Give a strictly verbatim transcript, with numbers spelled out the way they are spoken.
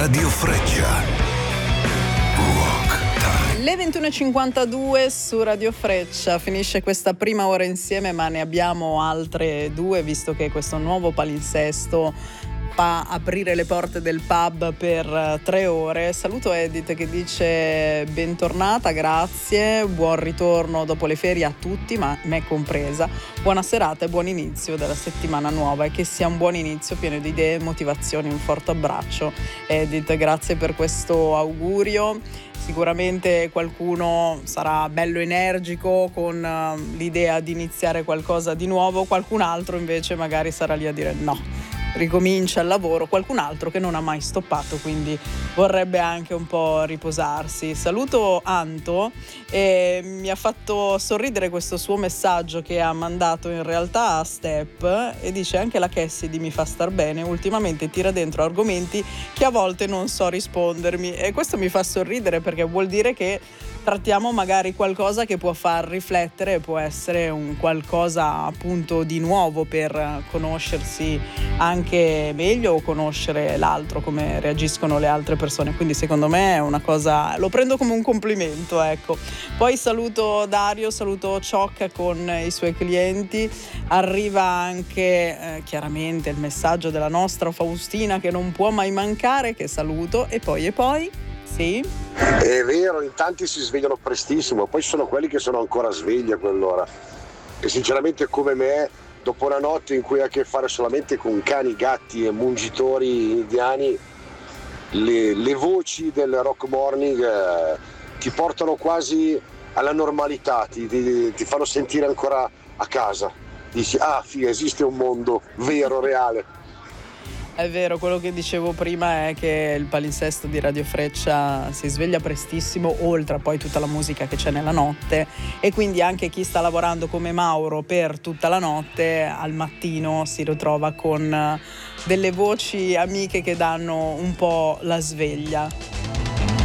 Radio Freccia. Rock Time. Le ventuno e cinquantadue su Radio Freccia, finisce questa prima ora insieme, ma ne abbiamo altre due, visto che questo nuovo palinsesto fa aprire le porte del pub per tre ore. Saluto Edith che dice bentornata, grazie, buon ritorno dopo le ferie a tutti, ma me compresa. Buona serata e buon inizio della settimana nuova, e che sia un buon inizio pieno di idee e motivazioni. Un forte abbraccio Edith, grazie per questo augurio. Sicuramente qualcuno sarà bello energico con uh, l'idea di iniziare qualcosa di nuovo, qualcun altro invece magari sarà lì a dire no, ricomincia il lavoro, qualcun altro che non ha mai stoppato, quindi vorrebbe anche un po' riposarsi. Saluto Anto, e mi ha fatto sorridere questo suo messaggio che ha mandato in realtà a Step, e dice: anche la Cassidy mi fa star bene, ultimamente tira dentro argomenti che a volte non so rispondermi, e questo mi fa sorridere perché vuol dire che trattiamo magari qualcosa che può far riflettere, può essere un qualcosa appunto di nuovo per conoscersi anche meglio o conoscere l'altro, come reagiscono le altre persone. Quindi secondo me è una cosa, lo prendo come un complimento, ecco. Poi saluto Dario, saluto Ciocca con i suoi clienti. Arriva anche eh, chiaramente il messaggio della nostra Faustina che non può mai mancare, che saluto. E poi e poi sì, è vero, in tanti si svegliano prestissimo, poi ci sono quelli che sono ancora svegli a quell'ora, e sinceramente come me, dopo una notte in cui hai a che fare solamente con cani, gatti e mungitori indiani, le, le voci del rock morning eh, ti portano quasi alla normalità, ti, ti, ti fanno sentire ancora a casa, dici ah figa, esiste un mondo vero, reale. È vero, quello che dicevo prima è che il palinsesto di Radio Freccia si sveglia prestissimo, oltre a poi tutta la musica che c'è nella notte, e quindi anche chi sta lavorando come Mauro per tutta la notte al mattino si ritrova con delle voci amiche che danno un po' la sveglia.